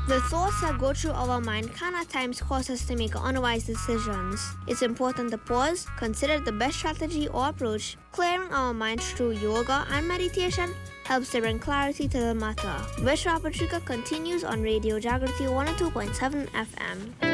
The thoughts that go through our mind can at times cause us to make unwise decisions. It's important to pause, consider the best strategy or approach. Clearing our minds through yoga and meditation helps to bring clarity to the matter. Vishwa Patrika continues on Radio Jagrati 102.7 FM.